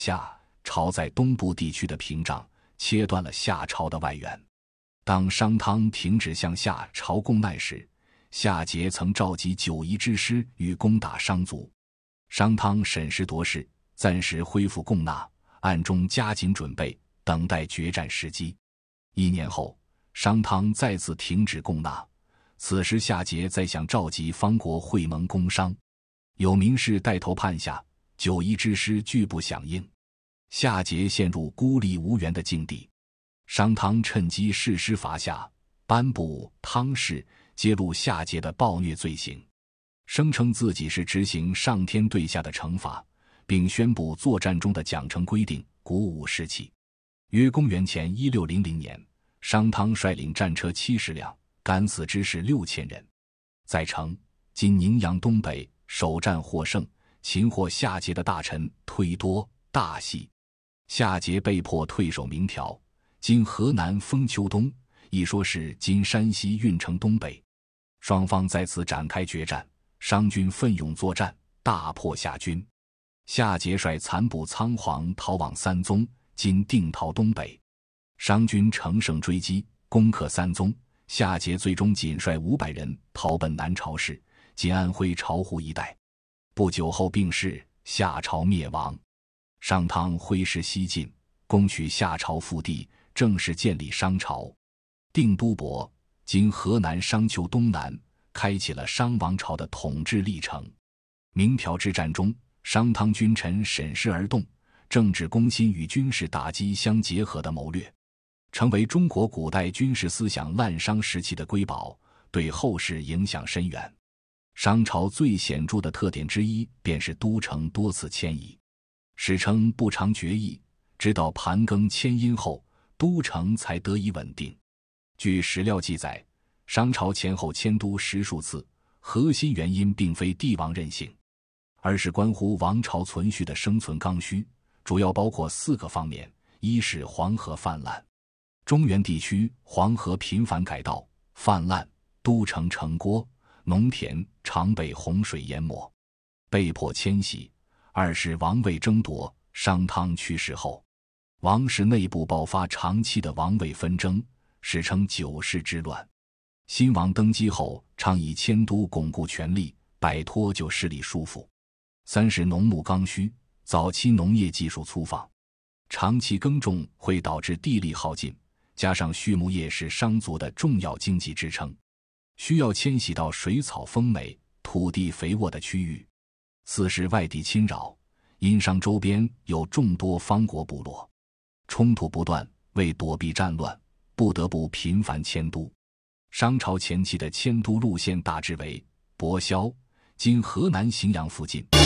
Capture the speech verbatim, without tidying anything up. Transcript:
夏朝在东部地区的屏障，切断了夏朝的外援。当商汤停止向夏朝攻难时，夏桀曾召集九夷之师与攻打商族。商汤审时度势，暂时恢复供纳，暗中加紧准备，等待决战时机。一年后，商汤再次停止供纳，此时夏桀再想召集方国会盟攻商，有名士带头叛夏，九夷之师拒不响应，夏桀陷入孤立无援的境地。商汤趁机誓师伐夏，颁布汤誓，揭露夏桀的暴虐罪行，声称自己是执行上天对下的惩罚，并宣布作战中的奖惩规定，鼓舞士气。约公元前一六零零年，商汤率领战车七十辆，敢死之士六千人，在城（今宁阳东北）首战获胜，擒获夏桀的大臣忒多、大系。夏桀被迫退守明条（今河南封丘东），一说是今山西运城东北。双方再次展开决战，商军奋勇作战，大破夏军。夏桀率残部仓皇逃往三宗（今定陶东北），商军乘胜追击，攻克三宗。夏桀最终仅率五百人逃奔南朝市（今安徽巢湖一带）。不久后病逝，夏朝灭亡。商汤挥师西进，攻取夏朝腹地，正式建立商朝。定都伯（今河南商丘东南）开启了商王朝的统治历程。明条之战中，商汤君臣审时而动，政治攻心与军事打击相结合的谋略，成为中国古代军事思想滥觞时期的瑰宝，对后世影响深远。商朝最显著的特点之一便是都城多次迁移，史称不常决议，直到盘庚迁殷后，都城才得以稳定。据史料记载，商朝前后迁都十数次，核心原因并非帝王任性，而是关乎王朝存续的生存刚需，主要包括四个方面：一是黄河泛滥，中原地区黄河频繁改道泛滥，都城城郭、农田常被洪水淹没，被迫迁徙；二是王位争夺，商汤去世后，王室内部爆发长期的王位纷争，史称九世之乱。新王登基后，倡议迁都巩固权力，摆脱旧势力束缚。三是农牧刚需，早期农业技术粗放，长期耕种会导致地力耗尽，加上畜牧业是商族的重要经济支撑，需要迁徙到水草丰美、土地肥沃的区域。四是外地侵扰，殷商周边有众多方国部落，冲突不断，为躲避战乱，不得不频繁迁都。商朝前期的迁都路线大致为博萧（今河南荥阳附近）、